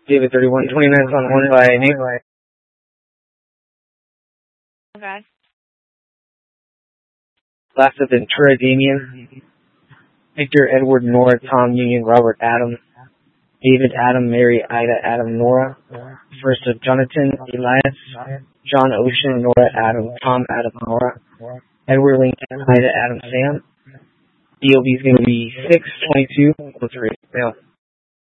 David 31, 20 minutes on horn by Nate. Okay. Last of Ventura, Damien. Victor, Edward, Nora, Tom, Union, Robert, Adam. David, Adam, Mary, Ida, Adam, Nora. First of Jonathan, Elias. John, Ocean, Nora, Adam, Tom, Adam, Nora. Edward, Lincoln, Ida, Adam, Sam. DOB is going to be 62203. Yeah.